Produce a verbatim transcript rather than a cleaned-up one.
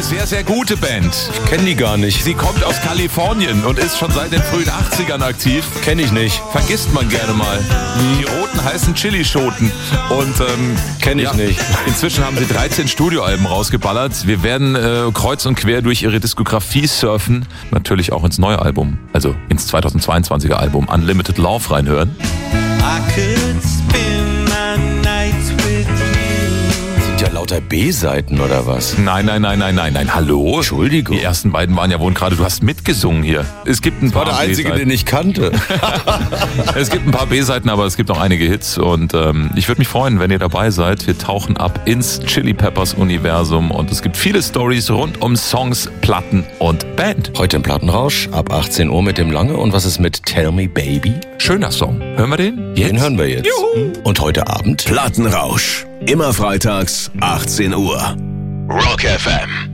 sehr, sehr gute Band. Ich kenne die gar nicht. Sie kommt aus Kalifornien und ist schon seit den frühen achtzigern aktiv. Kenne ich nicht. Vergisst man gerne mal. Die Roten heißen Chilischoten. Und ähm, Kenne ich ja, nicht. Inzwischen haben sie dreizehn Studioalben rausgeballert. Wir werden äh, kreuz und quer durch ihre Diskografie surfen. Natürlich auch ins neue Album, also ins zweitausendzweiundzwanziger Album Unlimited Love reinhören. I could spend my nights with you. Sind ja lauter B-Seiten oder was? Nein, nein, nein, nein, nein, nein. Hallo? Entschuldigung. Die ersten beiden waren ja wohl gerade, du hast mitgesungen hier. Es gibt ein paar War der einzige, B-Seiten. den ich kannte. Es gibt ein paar B-Seiten, aber es gibt noch einige Hits und ähm, ich würde mich freuen, wenn ihr dabei seid. Wir tauchen ab ins Chili Peppers Universum und es gibt viele Storys rund um Songs, Platten und Band. Heute im Plattenrausch ab achtzehn Uhr mit dem Lange. Und was ist mit Tell Me Baby? Schöner Song. Hören wir den? Jetzt? Den hören wir jetzt. Juhu. Und heute Abend Plattenrausch. Immer freitags, achtzehn Uhr. Rock F M.